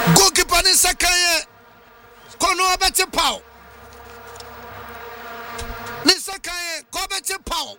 Goalkeeper ni Sakaye. Kono abete pow. Ni Sakaye ko abete pow.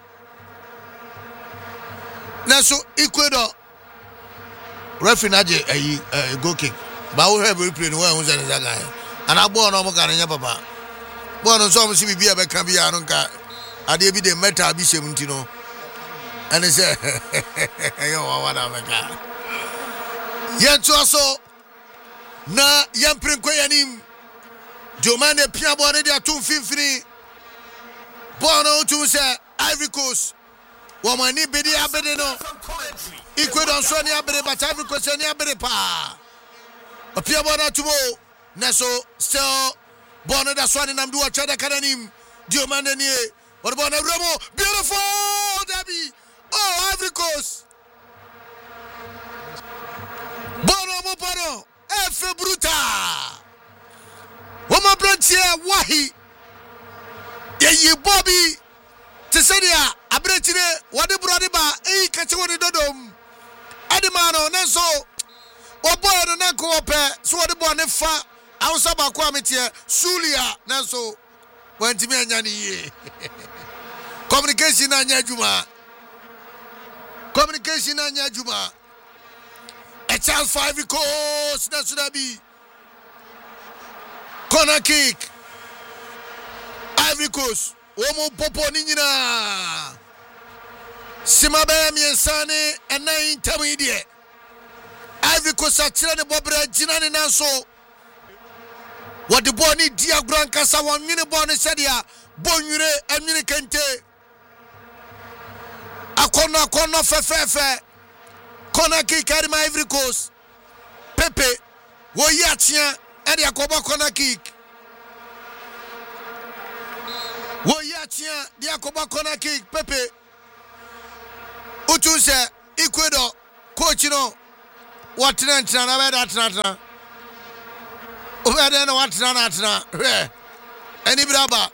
Naso Ecuador referee naje goal kick. Ba wo have replay no one who say Sakaye. And I born no mo kan nya papa. Born no so mo si bibia be kan bia no nka ade bi de meta bi hyem ntino. And he say yo what America. Yentu aso na yamprenko yanim Jomane pia bo ne dia tum finfini. Bono tu say Ivory Coast. Womani bedi abede no. Ecuador so ni abede but Ivory Coast ni abede pa. Pia bo na tumo na so still bono da so ni namdu wa chada kananim. Jomane ni what about Remo? Beautiful Debbie. Oh, Ivory Coast. Bono. F bruta. Woma branchia wahi. Ye Bobby. Tisedia abretire wade brode ba kache woni dodom. Adimano nenso oboy no nanko ope so wade bo ne fa awsa ba kwa metie Sulia nenso wantimi anya ni ye. Communication anya juma. A chance for Ivory Coast. That should be corner kick. Ivory Coast. Omo popo ninyina. Simabe miensane and 9 intermediate. Ivory Coast atira ne bobra jina ne nanso. What the boni dia branca sa wan mini boni sadia bonure emini kente. Akono fefe. Corner kick carry my Ivory Coast. Pepe wo yatia e dia ko corner kick. Wo yatia dia ko corner kick Pepe. Utuse Ecuador coach no what na beda tran. Obeda no what na. Eni braba.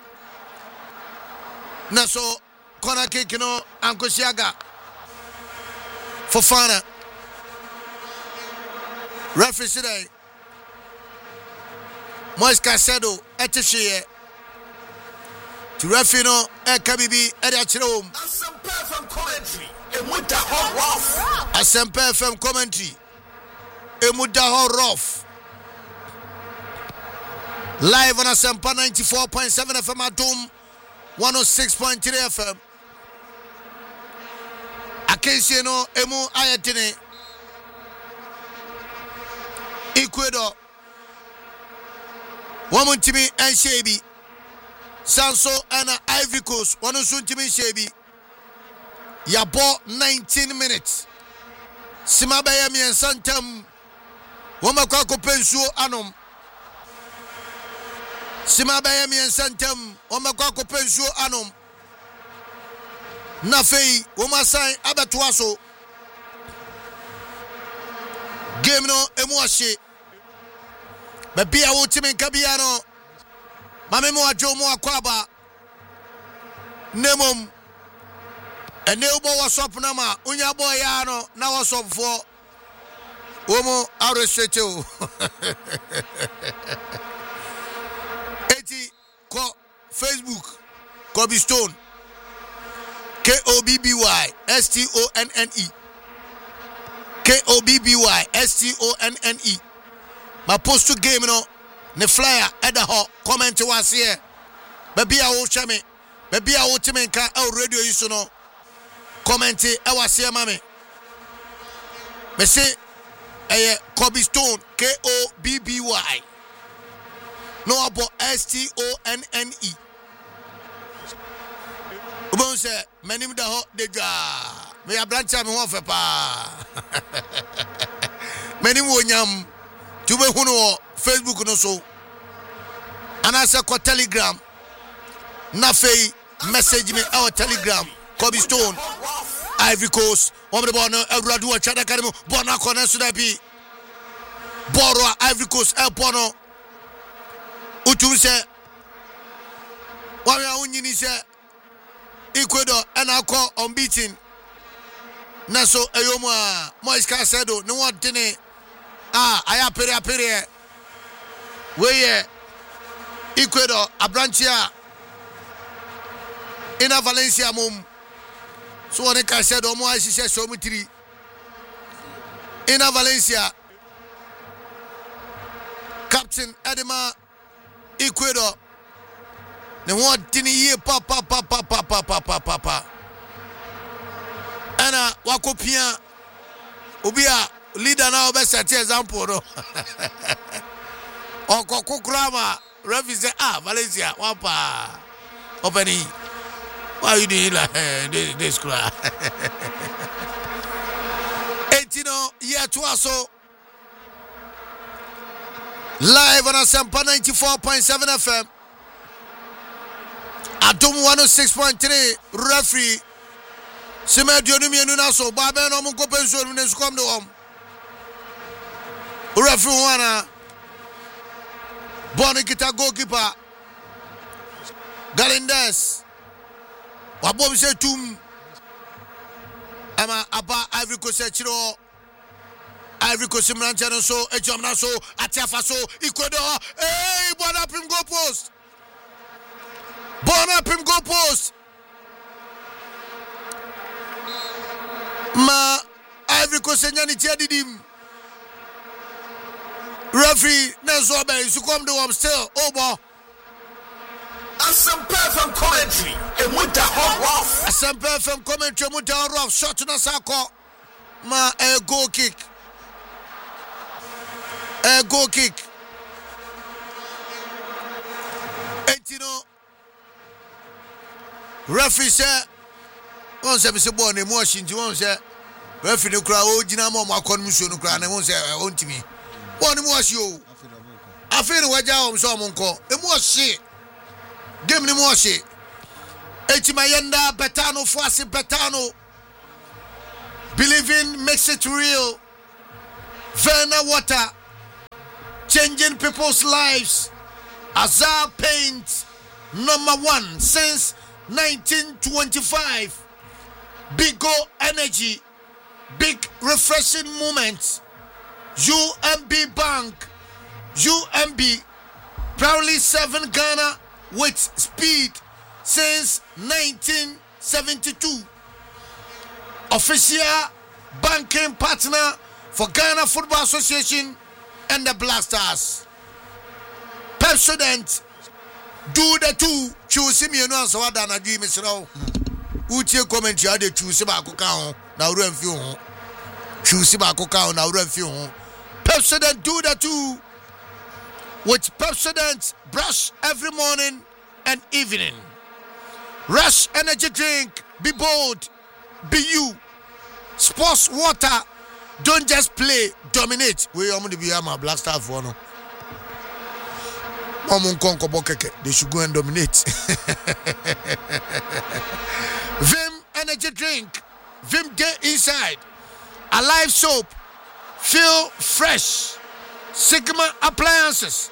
Na so corner kick no Ankosiaga. Fofana. Referee today. Moise Caicedo etishie. To referee no Kabibi Ediachiro. Asempa FM commentary. Emudaho rough. Asempa FM commentary. Emudaho rough. Live on Asempa 94.7 FM Atum 106.3 FM. Akensie no emu ayetene Ecuador womuntimi anshebi Sanso and Ivory Coast wonu suntimi shebi yabo 19 minutes Simabaya mi ensantam womakwa kopensuo anom Simabaya mi ensantam womakwa kopensuo anom Nafei womasan abetoaso game no emuashe bebia wotimi nkabia no mamemo adwo mo akwaba nemom ene ubo wasop na ma unya boy ya no na wasop fo womo arrestate o eti ko Facebook Kobe Stone KOBBY STONNE KOBBY STONNE my post to game no ne flyer at the hot comment was here baby I will chame baby I will chame ka el radio you no comment e was here mame me say Kobe Stone KOBBY no about STONNE Ubon say menim da ho de dwa me abrancha me ho fe pa menim wonyam tube hunu Facebook no so anasa ko Telegram na fei message me our Telegram Kobe Stone Ivory Coast omre bon awradu wa chada kare mo bona kona so da bi boro Ivory Coast e bono utum se wa unyini se Ecuador and I call unbeaten. Naso Ayoma Moise Caicedo, no one didn't aya pere we Ecuador Abranchia Ina Valencia mum so one can say do mo asise so mutiri Ina Valencia Captain Edema Ecuador ne want tini ye pa ana wakopia obia leader na obesati example no okokokrama referee say Valencia wapa opening why you doing like this cry 18 year to also live on Asempa 94.7 FM Atom 106.3 referee Sima Dionumi na so ba be no mo ko penso no su kom de wom referee wana Bonnie kita goalkeeper Galindes wabom se tum ama aba Ivory Coast chiro Ivory Coast mranche so ejom na so atiafa so Ecuador bona pim goal post ma Ivory Coast nyani tiadidim referee Nenzo Bay su come to him still boy Asempa FM commentary and with the hot rough. Asempa FM commentary with the hot rough shot na sako ma a goal kick Etino referee say on say be born emotion ti won say referee no kra o gina ma akon mu so no kra na won say on timi won mu wasi o afin waja o so mo nko emu wasi game ni mu wasi etima yenda betano fuasi betano believing makes it real Verna water changing people's lives Azar Paint #1 since 1925 Bigo Energy big refreshing moments UMB Bank UMB proudly serving Ghana with speed since 1972 official banking partner for Ghana Football Association and the Black Stars President do the two choose me no answer what na do me sro utie comment you dey choose ba ko kan na uru amfi ho choose ba ko kan na uru amfi ho President do the two with President brush every morning and evening Rush energy drink be bold be you sports water don't just play dominate we am the be am Black Star for no they should go and dominate. Vim energy drink, Vim Day Inside, Alive soap, feel fresh, Sigma appliances,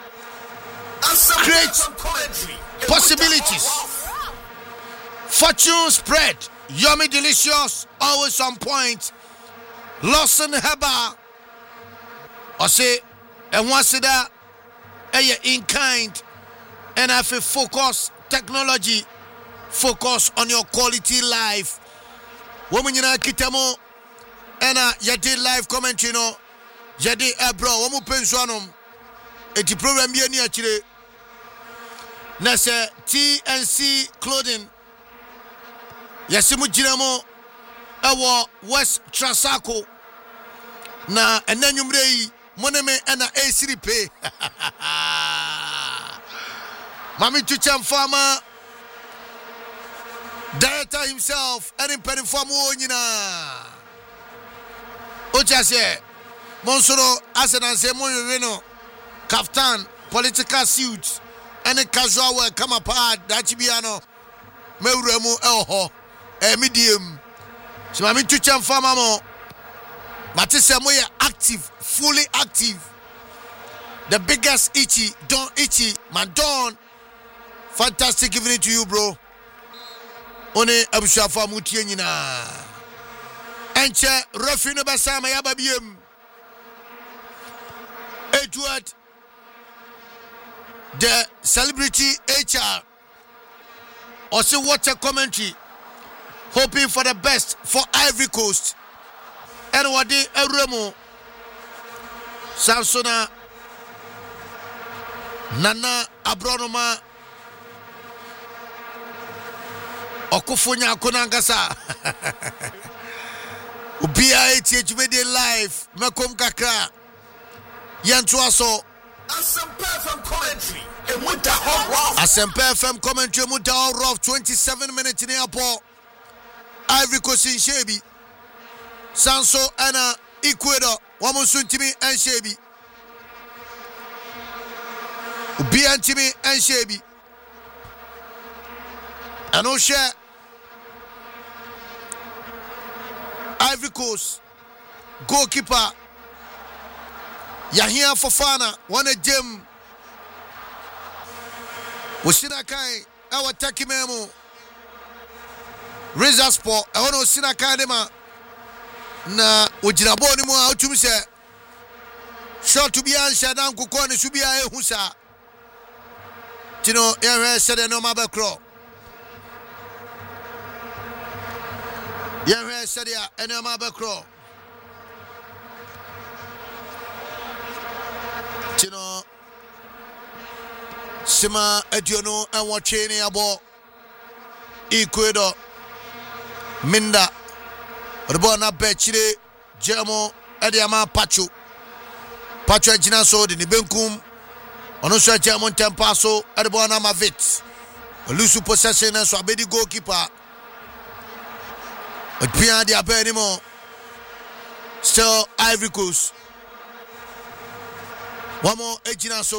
create possibilities, fortune spread, yummy delicious, always on point, Lawson Heba, or say, and once that. In kind and have a focus technology focus on your quality life woman you know kitamo and you did live commentary no you did bro woman pensionum eti program bi ani akire na say TNC clothing yasimu ginamo ewo West Trasaco na enanyumre yi moneme and A3 pay Mami Chucham Farmer director himself and in penny for Moina Ochase Monsoro Asenan Semono Kaftan political suits and a casual wear come apart Dachibiano Meuremu Elho a medium so Mami Chucham Farmer mo Matisse Moya active fully active the biggest Ichi Don Ichi Madon fantastic evening to you bro one abushafa mutie nyina enche refi no basama ya babiem Edward, the celebrity HR, also water commentary, hoping for the best for Ivory Coast. And what they Remo Samsona Nana Abronoma Okufunya Kunangasa Ubia HHVD live Makom Kakra Yantuaso Asempa FM commentary and with the hot rough. Asempa FM commentary with the hot rough 27 minutes in the airport. Ivory Coast in Shebi Sanso Anna Ecuador Wamusuntimi and Shebi Ubia Antimi and Shebi and Osha Ivory Coast goalkeeper Yahia Fofana one a gem Usina Kai our Takimemo Reza Sport I want to Usina Kadema na ujinaboni mu autum se short to be answer dan kokko ne su bia ehu sa tino yehwe se de no mabekro yehwe se de ene mabekro tino sima adiono enwo chene abo Ecuador Minda Rebona Bechire Jemo Ediama Pacho Gina so de Benkum Ono so Jemo Tempaso Rebona Mavit Lusu possession so abedi goalkeeper Pia dia benimo still Ivory Coast one more Gina so